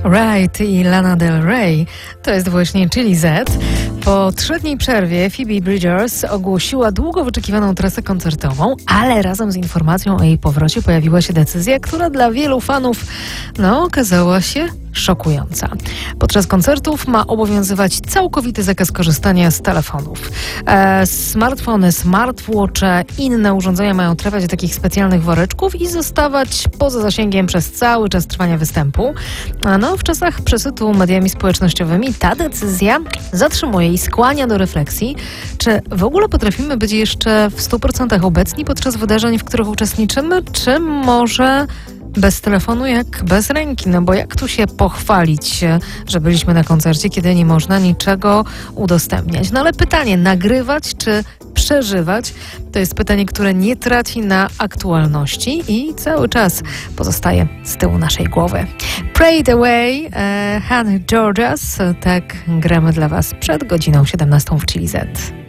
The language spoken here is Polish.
Right i Lana Del Rey to jest właśnie Chili Z. Po 3-dni przerwie Phoebe Bridgers ogłosiła długo wyczekiwaną trasę koncertową, ale razem z informacją o jej powrocie pojawiła się decyzja, która dla wielu fanów okazała się szokująca. Podczas koncertów ma obowiązywać całkowity zakaz korzystania z telefonów. Smartfony, smartwatche, inne urządzenia mają trafiać do takich specjalnych woreczków i zostawać poza zasięgiem przez cały czas trwania występu. W czasach przesytu mediami społecznościowymi ta decyzja zatrzymuje i skłania do refleksji, czy w ogóle potrafimy być jeszcze w 100% obecni podczas wydarzeń, w których uczestniczymy, czy może bez telefonu jak bez ręki, bo jak tu się pochwalić, że byliśmy na koncercie, kiedy nie można niczego udostępniać. Ale pytanie, nagrywać czy przeżywać, to jest pytanie, które nie traci na aktualności i cały czas pozostaje z tyłu naszej głowy. Prayed Away, Hannah Georgias, tak gramy dla Was przed godziną 17 w Chili Z.